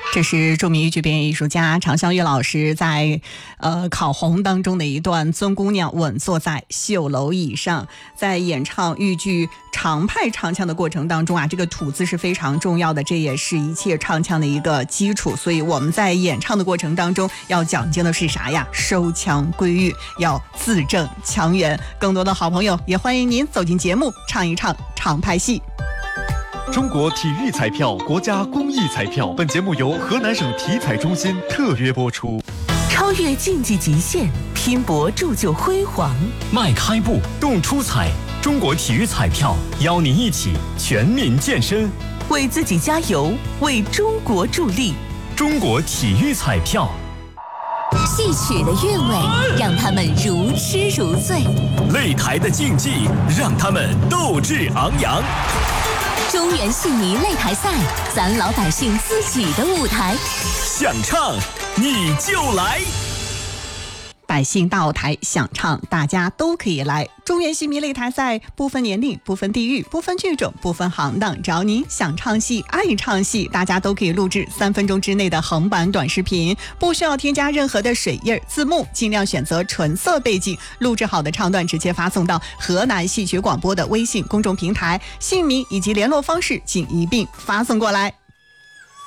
这是著名豫剧表演艺术家常香玉老师在考红当中的一段尊姑娘稳坐在绣楼椅上。在演唱豫剧常派唱腔的过程当中啊，这个吐字是非常重要的，这也是一切唱腔的一个基础。所以我们在演唱的过程当中要讲究的是啥呀？收腔归韵，要字正腔圆。更多的好朋友也欢迎您走进节目，唱一唱常派戏。 中国体育彩票，国家公益彩票。本节目由河南省体彩中心特约播出。 超越竞技极限，拼搏铸就辉煌。 迈开步，动出彩。中国体育彩票邀您一起全民健身， 为自己加油，为中国助力。 中国体育彩票。 戏曲的韵味让他们如痴如醉， 擂台的竞技让他们斗志昂扬。 中原戏迷擂台赛，咱老百姓自己的舞台。 想唱你就来， 百姓到台想唱，大家都可以来。中原戏迷擂台赛不分年龄，不分地域，不分剧种，不分行当，只要您想唱戏爱唱戏，大家都可以录制3分钟之内的横版短视频，不需要添加任何的水印字幕，尽量选择纯色背景，录制好的唱段直接发送到河南戏曲广播的微信公众平台，姓名以及联络方式请一并发送过来。